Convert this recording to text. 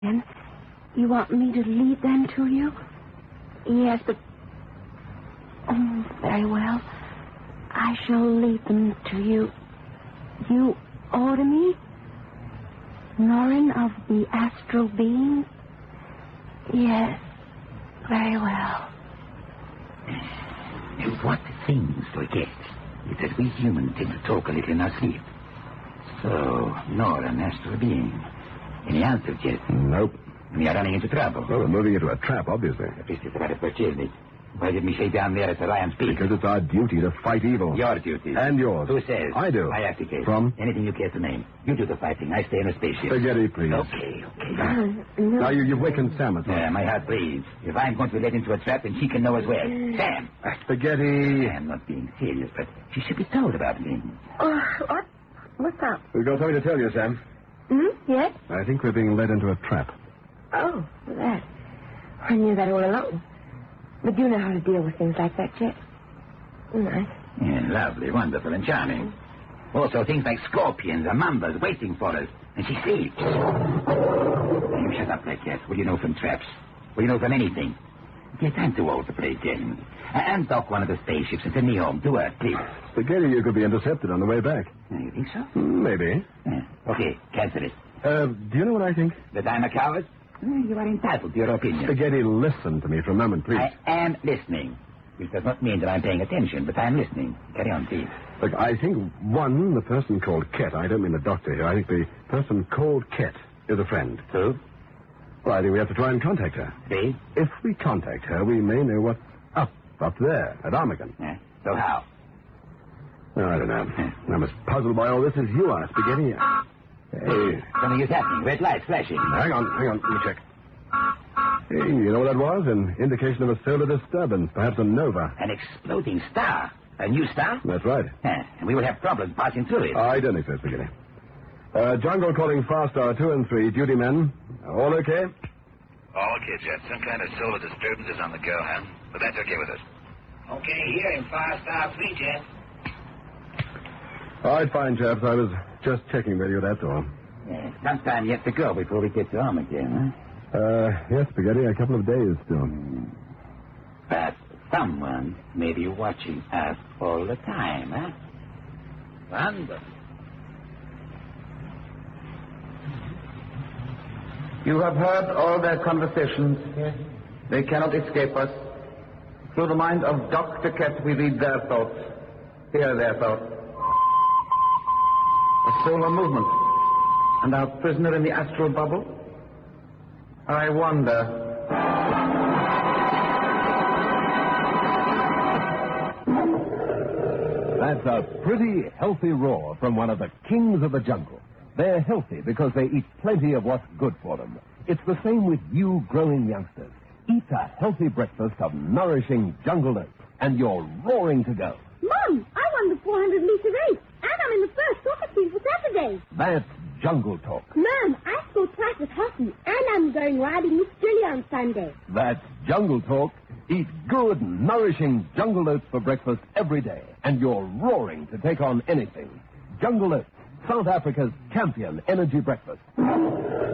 And you want me to lead them to you? Yes, but... Oh, very well. I shall lead them to you. You order me? Norrin of the astral being? Yes, very well. And what things forget is that we humans tend to talk a little in our sleep. So, Norrin, astral being. Any answers yet? Nope. We are running into trouble. Well, we're moving into a trap, obviously. At least it's about to purchase it. Why did me say down there at the Ryan Peak? Because it's our duty to fight evil. Your duty. And yours. Who says? I do. I abdicate. From? Anything you care to name. You do the fighting. I stay in a spaceship. Spaghetti, please. Okay. No. Now, you've wakened Sam as well. Yeah, my heart bleeds. If I'm going to be led into a trap, then she can know as well. Sam! Spaghetti. I'm not being serious, but she should be told about me. What? What's up? We've got something to tell you, Sam. Yes? I think we're being led into a trap. Oh, that. I knew that all along. But you know how to deal with things like that, Chet. Nice. Yeah, lovely, wonderful, and charming. Also, things like scorpions and mambas waiting for us. And she sleeps. Now, you shut up like that. What do you know from traps? What do you know from anything? Yes, I'm too old to play games. And dock one of the spaceships and send me home to Earth, please. Spaghetti, you could be intercepted on the way back. You think so? Maybe. Yeah. Okay, cancel it. Do you know what I think? That I'm a coward? You are entitled to your opinion. Spaghetti, listen to me for a moment, please. I am listening. Which does not mean that I'm paying attention, but I'm listening. Carry on, please. Look, I think, one, the person called Ket, I don't mean the doctor here, I think the person called Ket is a friend. So? Well, I think we have to try and contact her. See? If we contact her, we may know what's up there, at Armageddon. Yeah. So how? Oh, I don't know. I'm as puzzled by all this as you are, Spaghetti. Hey. Something is happening. Red lights flashing. Hang on. Let me check. Hey, you know what that was? An indication of a solar disturbance, perhaps a nova. An exploding star. A new star? That's right. Yeah, and we will have problems passing through it. I don't think so, Spaghetti. Jungle calling Far Star 2 and 3. Duty men. All okay? All okay, Jet. Some kind of solar disturbance is on the go, huh? But that's okay with us. Okay, here in 5 Star 3, Jet. All right, fine, chaps. I was just checking with you, that's all. Yeah, some time yet to go before we get to Armageddon, Yes, Spaghetti, a couple of days still. But someone may be watching us all the time, huh? Wonderful. You have heard all their conversations. Yes. They cannot escape us. Through the mind of Dr. Ket, we read their thoughts, hear their thoughts. A solar movement. And our prisoner in the astral bubble? I wonder. That's a pretty healthy roar from one of the kings of the jungle. They're healthy because they eat plenty of what's good for them. It's the same with you growing youngsters. Eat a healthy breakfast of nourishing jungle oats, and you're roaring to go. Mom, I won the 400-meter race, and I'm in the first soccer team for Saturday. That's Jungle Talk. Mom, I scored twice with hockey, and I'm going riding with Julie on Sunday. That's Jungle Talk. Eat good, nourishing jungle oats for breakfast every day, and you're roaring to take on anything. Jungle Oats, South Africa's champion energy breakfast.